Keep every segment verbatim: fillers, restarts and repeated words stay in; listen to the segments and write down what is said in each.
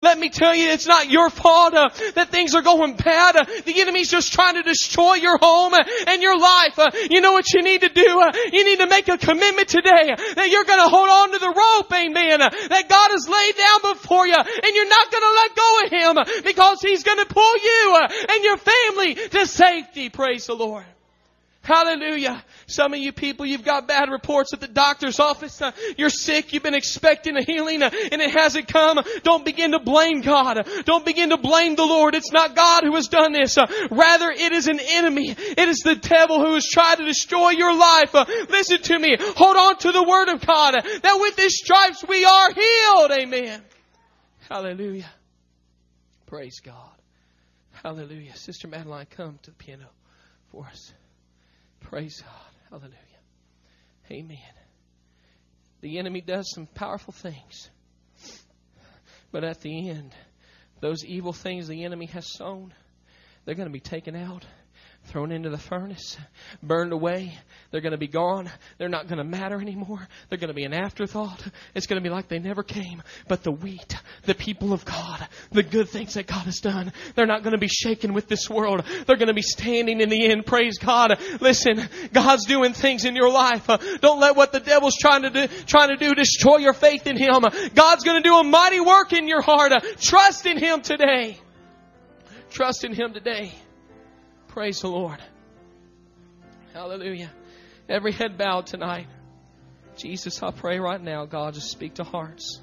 Let me tell you, it's not your fault uh, that things are going bad. Uh, the enemy's just trying to destroy your home uh, and your life. Uh, you know what you need to do? Uh, you need to make a commitment today uh, that you're going to hold on to the rope, amen, uh, that God has laid down before you, and you're not going to let go of Him uh, because He's going to pull you uh, and your family to safety. Praise the Lord. Hallelujah. Some of you people, you've got bad reports at the doctor's office. Uh, you're sick. You've been expecting a healing uh, and it hasn't come. Don't begin to blame God. Don't begin to blame the Lord. It's not God who has done this. Uh, rather, it is an enemy. It is the devil who has tried to destroy your life. Uh, listen to me. Hold on to the Word of God. Uh, that with His stripes we are healed. Amen. Hallelujah. Praise God. Hallelujah. Sister Madeline, come to the piano for us. Praise God. Hallelujah. Amen. The enemy does some powerful things. But at the end, those evil things the enemy has sown, they're going to be taken out, thrown into the furnace, burned away. They're going to be gone. They're not going to matter anymore. They're going to be an afterthought. It's going to be like they never came. But the wheat, the people of God, the good things that God has done, they're not going to be shaken with this world. They're going to be standing in the end. Praise God. Listen, God's doing things in your life. Don't let what the devil's trying to do, trying to do destroy your faith in Him. God's going to do a mighty work in your heart. Trust in Him today. Trust in Him today. Praise the Lord. Hallelujah. Every head bowed tonight. Jesus, I pray right now, God, just speak to hearts.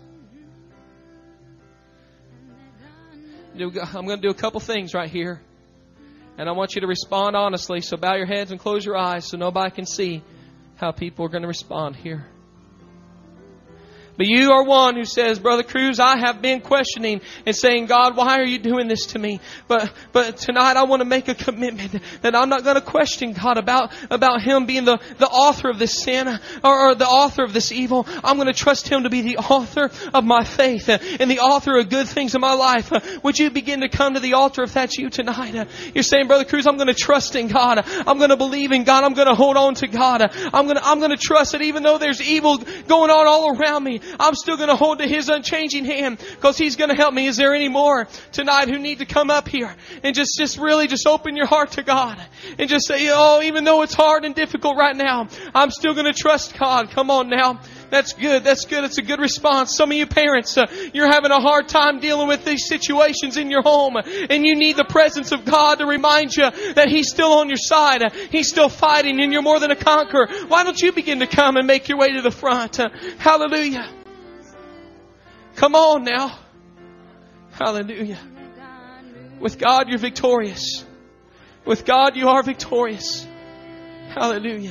I'm going to do a couple things right here. And I want you to respond honestly. So bow your heads and close your eyes so nobody can see how people are going to respond here. But you are one who says, Brother Cruz, I have been questioning and saying, God, why are you doing this to me? But but tonight I want to make a commitment that I'm not going to question God about, about Him being the, the author of this sin or, or the author of this evil. I'm going to trust Him to be the author of my faith and the author of good things in my life. Would you begin to come to the altar if that's you tonight? You're saying, Brother Cruz, I'm going to trust in God. I'm going to believe in God. I'm going to hold on to God. I'm going to, I'm going to trust that even though there's evil going on all around me, I'm still going to hold to His unchanging hand because He's going to help me. Is there any more tonight who need to come up here and just, just really just open your heart to God and just say, oh, even though it's hard and difficult right now, I'm still going to trust God. Come on now. That's good. That's good. It's a good response. Some of you parents, uh, you're having a hard time dealing with these situations in your home and you need the presence of God to remind you that He's still on your side. Uh, he's still fighting and you're more than a conqueror. Why don't you begin to come and make your way to the front? Uh, hallelujah. Come on now. Hallelujah. With God, you're victorious. With God, you are victorious. Hallelujah.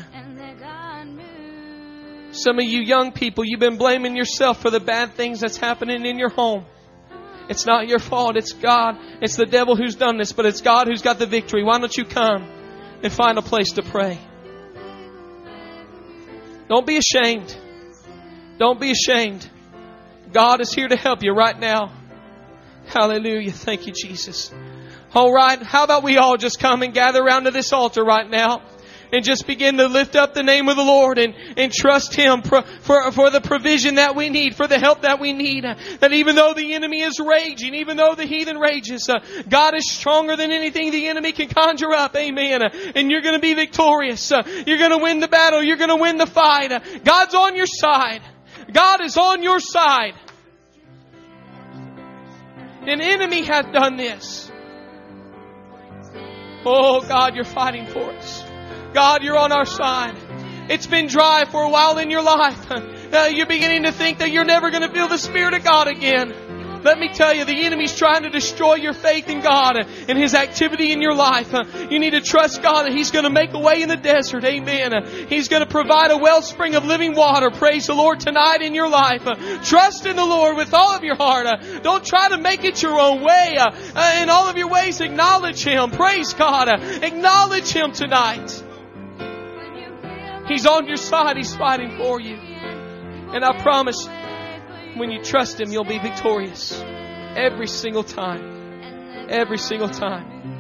Some of you young people, you've been blaming yourself for the bad things that's happening in your home. It's not your fault. It's God. It's the devil who's done this, but it's God who's got the victory. Why don't you come and find a place to pray? Don't be ashamed. Don't be ashamed. God is here to help you right now. Hallelujah. Thank you, Jesus. All right. How about we all just come and gather around to this altar right now and just begin to lift up the name of the Lord and, and trust Him for, for, for the provision that we need, for the help that we need. That even though the enemy is raging, even though the heathen rages, uh, God is stronger than anything the enemy can conjure up. Amen. And you're going to be victorious. Uh, you're going to win the battle. You're going to win the fight. Uh, God's on your side. God is on your side. An enemy has done this. Oh God, you're fighting for us. God, you're on our side. It's been dry for a while in your life. Uh, you're beginning to think that you're never going to feel the Spirit of God again. Let me tell you, the enemy's trying to destroy your faith in God and His activity in your life. You need to trust God that He's going to make a way in the desert. Amen. He's going to provide a wellspring of living water. Praise the Lord tonight in your life. Trust in the Lord with all of your heart. Don't try to make it your own way. In all of your ways, acknowledge Him. Praise God. Acknowledge Him tonight. He's on your side. He's fighting for you. And I promise, when you trust Him, you'll be victorious. Every single time. Every single time.